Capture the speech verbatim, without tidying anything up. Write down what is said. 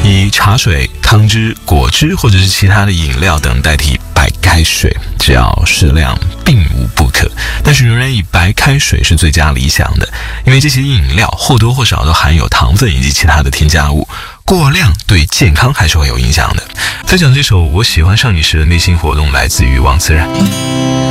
以茶水、汤汁、果汁或者是其他的饮料等代替白开水，只要适量并无不可。但是仍然以白开水是最佳理想的，因为这些饮料或多或少都含有糖分以及其他的添加物，过量对健康还是会有影响的。分享这首我喜欢上你时的内心活动，来自于王自然。